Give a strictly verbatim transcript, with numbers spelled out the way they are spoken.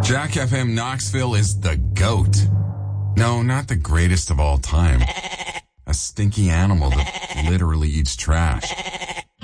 Jack F M Knoxville is the GOAT. No, not the greatest of all time. A stinky animal that literally eats trash.